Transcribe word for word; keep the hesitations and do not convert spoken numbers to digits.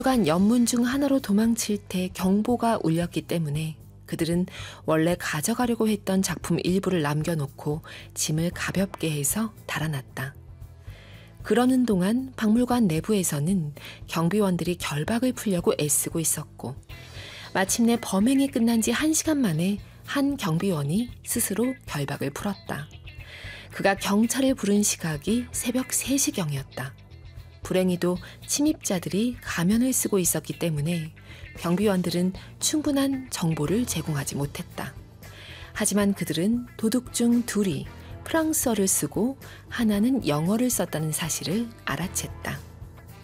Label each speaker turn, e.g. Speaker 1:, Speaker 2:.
Speaker 1: 간 연문 중 하나로 도망칠 때 경보가 울렸기 때문에 그들은 원래 가져가려고 했던 작품 일부를 남겨놓고 짐을 가볍게 해서 달아났다. 그러는 동안 박물관 내부에서는 경비원들이 결박을 풀려고 애쓰고 있었고 마침내 범행이 끝난 지 한 시간 만에 한 경비원이 스스로 결박을 풀었다. 그가 경찰을 부른 시각이 새벽 세 시경이었다. 불행히도 침입자들이 가면을 쓰고 있었기 때문에 경비원들은 충분한 정보를 제공하지 못했다. 하지만 그들은 도둑 중 둘이 프랑스어를 쓰고 하나는 영어를 썼다는 사실을 알아챘다.